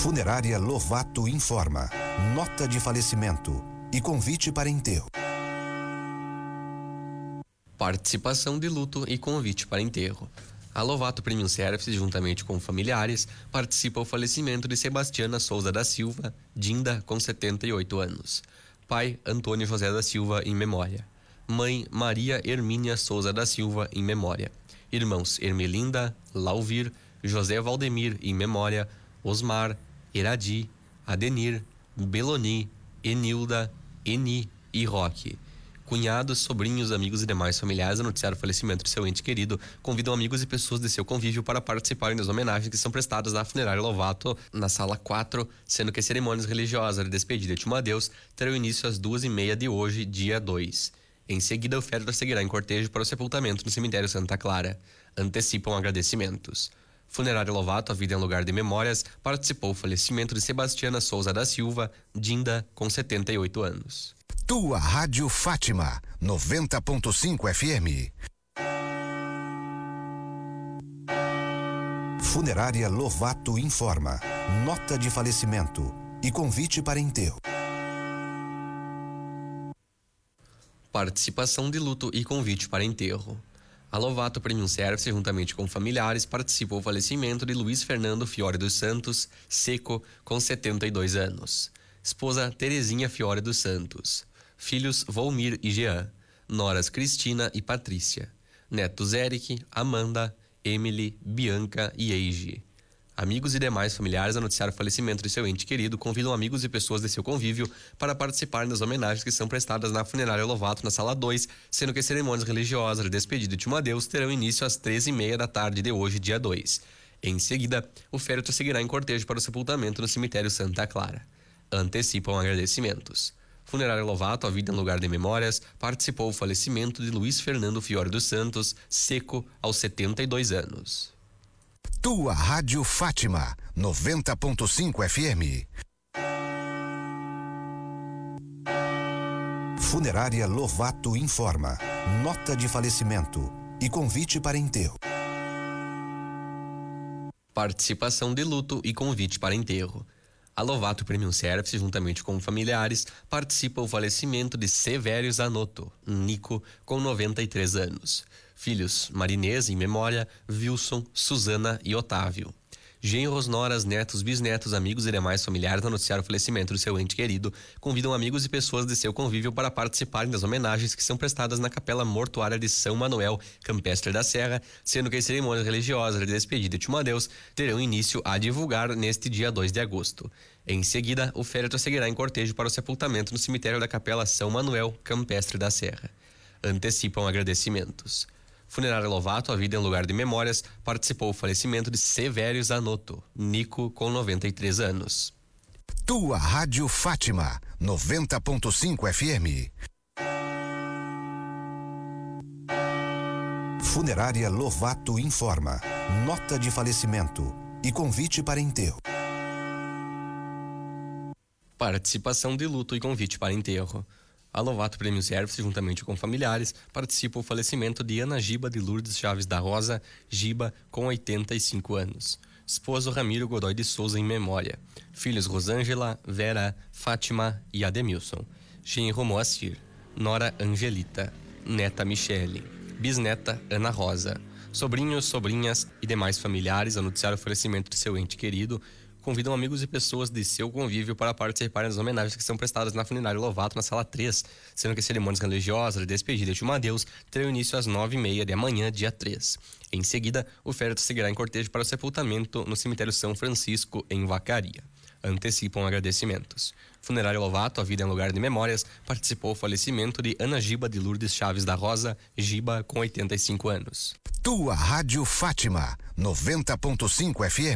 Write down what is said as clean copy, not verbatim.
Funerária Lovato informa. Nota de falecimento e convite para enterro. Participação de luto e convite para enterro. A Lovato Premium Services, juntamente com familiares, participa o falecimento de Sebastiana Souza da Silva, Dinda, com 78 anos. Pai, Antônio José da Silva, em memória. Mãe, Maria Hermínia Souza da Silva, em memória. Irmãos Ermelinda, Lauvir, José Valdemir, em memória. Osmar, Eradi, Adenir, Beloni, Enilda, Eni e Roque. Cunhados, sobrinhos, amigos e demais familiares a noticiar o falecimento de seu ente querido convidam amigos e pessoas de seu convívio para participarem das homenagens que são prestadas na Funerária Lovato, na sala 4, sendo que cerimônias religiosas de despedida de um adeus terão início às 2h30 de hoje, dia 2. Em seguida, o féretro seguirá em cortejo para o sepultamento no cemitério Santa Clara. Antecipam agradecimentos. Funerária Lovato, a vida em lugar de memórias, participou o falecimento de Sebastiana Souza da Silva, Dinda, com 78 anos. Tua Rádio Fátima, 90.5 FM. Funerária Lovato informa. Nota de falecimento e convite para enterro. Participação de luto e convite para enterro. A Lovato Premium Service, juntamente com familiares, participou do falecimento de Luiz Fernando Fiore dos Santos, Seco, com 72 anos. Esposa Terezinha Fiore dos Santos. Filhos Volmir e Jean. Noras Cristina e Patrícia. Netos Eric, Amanda, Emily, Bianca e Eiji. Amigos e demais familiares a noticiar o falecimento de seu ente querido convidam amigos e pessoas de seu convívio para participar das homenagens que são prestadas na Funerária Lovato, na sala 2, sendo que cerimônias religiosas de despedida de um adeus terão início às 13h30 da tarde de hoje, dia 2. Em seguida, o féretro seguirá em cortejo para o sepultamento no cemitério Santa Clara. Antecipam agradecimentos. Funerária Lovato, a vida em lugar de memórias, participou do falecimento de Luiz Fernando Fiore dos Santos, Seco, aos 72 anos. Tua Rádio Fátima, 90.5 FM. Funerária Lovato informa. Nota de falecimento e convite para enterro. Participação de luto e convite para enterro. A Lovato Premium Service, juntamente com familiares, participa do falecimento de Sevérios Zanotto, Nico, com 93 anos. Filhos, Marinês, em memória, Wilson, Suzana e Otávio. Genros, noras, netos, bisnetos, amigos e demais familiares a noticiar o falecimento do seu ente querido convidam amigos e pessoas de seu convívio para participarem das homenagens que são prestadas na Capela Mortuária de São Manuel, Campestre da Serra, sendo que as cerimônias religiosas de despedida de um adeus terão início a divulgar neste dia 2 de agosto. Em seguida, o féretro seguirá em cortejo para o sepultamento no cemitério da Capela São Manuel, Campestre da Serra. Antecipam agradecimentos. Funerária Lovato, a vida em lugar de memórias, participou do falecimento de Sevérios Zanotto, Nico, com 93 anos. Tua Rádio Fátima, 90.5 FM. Funerária Lovato informa. Nota de falecimento e convite para enterro. Participação de luto e convite para enterro. A Lovato Premium Service, juntamente com familiares, participa do falecimento de Ana Giba de Lourdes Chaves da Rosa, Giba, com 85 anos. Esposo Ramiro Godoy de Souza, em memória. Filhos Rosângela, Vera, Fátima e Ademilson. Genro Moacir. Nora Angelita. Neta Michele. Bisneta Ana Rosa. Sobrinhos, sobrinhas e demais familiares a noticiar o falecimento de seu ente querido convidam amigos e pessoas de seu convívio para participarem das homenagens que são prestadas na Funerária Lovato, na sala 3, sendo que as cerimônias religiosas de despedida de um adeus terão início às 9h30 de amanhã, dia 3. Em seguida, o féretro seguirá em cortejo para o sepultamento no cemitério São Francisco, em Vacaria. Antecipam agradecimentos. Funerária Lovato, a vida em lugar de memórias, participou do falecimento de Ana Giba de Lourdes Chaves da Rosa, Giba, com 85 anos. Tua Rádio Fátima, 90.5 FM.